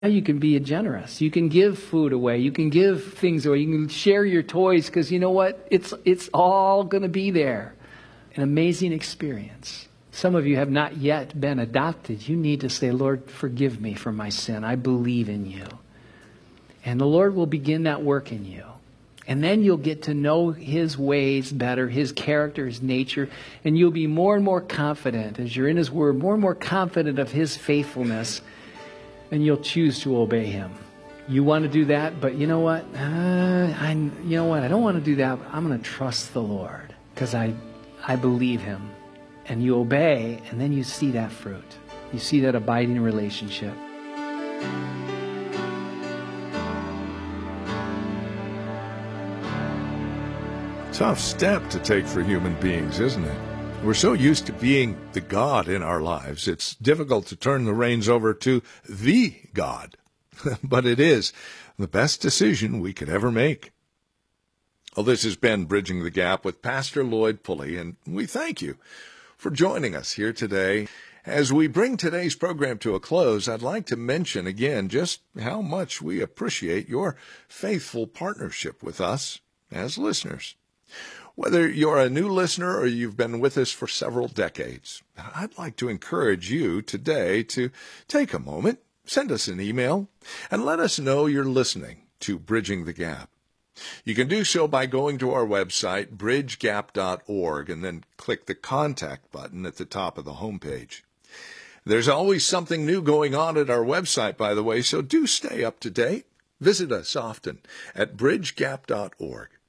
you can be generous. You can give food away. You can give things away. You can share your toys because you know what? It's all going to be there. An amazing experience. Some of you have not yet been adopted. You need to say, Lord, forgive me for my sin. I believe in you. And the Lord will begin that work in you. And then you'll get to know His ways better, His character, His nature, and you'll be more and more confident as you're in His Word, more and more confident of His faithfulness, and you'll choose to obey Him. You want to do that, but you know what? I don't want to do that. I'm going to trust the Lord because I believe Him. And you obey, and then you see that fruit. You see that abiding relationship. Tough step to take for human beings, isn't it? We're so used to being the God in our lives, it's difficult to turn the reins over to the God. But it is the best decision we could ever make. Well, this has been Bridging the Gap with Pastor Lloyd Pulley, and we thank you for joining us here today. As we bring today's program to a close, I'd like to mention again just how much we appreciate your faithful partnership with us as listeners. Whether you're a new listener or you've been with us for several decades, I'd like to encourage you today to take a moment, send us an email, and let us know you're listening to Bridging the Gap. You can do so by going to our website, bridgegap.org, and then click the Contact button at the top of the homepage. There's always something new going on at our website, by the way, so do stay up to date. Visit us often at bridgegap.org.